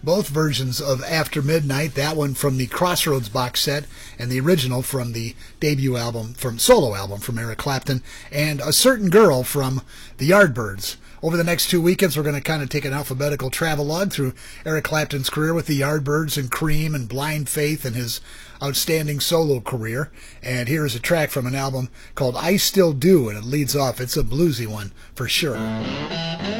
both versions of After Midnight, that one from the Crossroads box set and the original from the debut album, solo album from Eric Clapton, and A Certain Girl from the Yardbirds. Over the next 2 weekends, we're going to kind of take an alphabetical travelogue through Eric Clapton's career with the Yardbirds and Cream and Blind Faith and his outstanding solo career. And here's a track from an album called I Still Do, and it leads off. It's a bluesy one for sure.